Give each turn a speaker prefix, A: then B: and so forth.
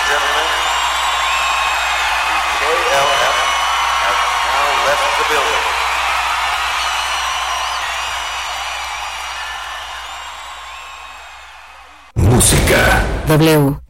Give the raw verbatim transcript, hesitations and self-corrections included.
A: gentlemen, the K L F has now left the building.
B: Música.
C: W.